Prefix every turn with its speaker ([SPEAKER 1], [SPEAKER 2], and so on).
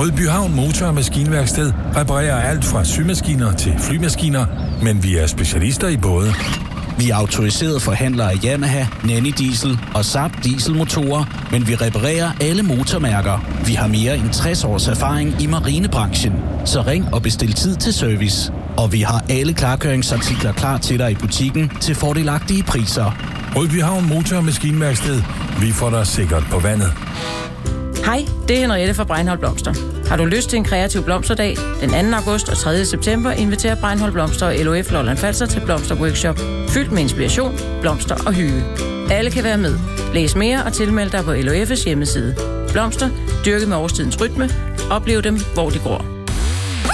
[SPEAKER 1] Rødbyhavn Motor- og Maskinværksted reparerer alt fra symaskiner til flymaskiner, men vi er specialister i både.
[SPEAKER 2] Vi er autoriserede forhandlere af Yamaha, Nanny Diesel og Saab dieselmotorer, men vi reparerer alle motormærker. Vi har mere end 60 års erfaring i marinebranchen, så ring og bestil tid til service. Og vi har alle klargøringsartikler klar til dig i butikken til fordelagtige priser.
[SPEAKER 1] Rødbyhavn Motor- og Maskinværksted. Vi får dig sikkert på vandet.
[SPEAKER 3] Hej, det er Henriette fra Breinholt Blomster. Har du lyst til en kreativ blomsterdag? Den 2. august og 3. september inviterer Breinholt Blomster og LOF Lolland Falster til blomsterworkshop, fyldt med inspiration, blomster og hygge. Alle kan være med. Læs mere og tilmeld dig på LOF's hjemmeside. Blomster, dyrket med årstidens rytme. Oplev dem, hvor de gror.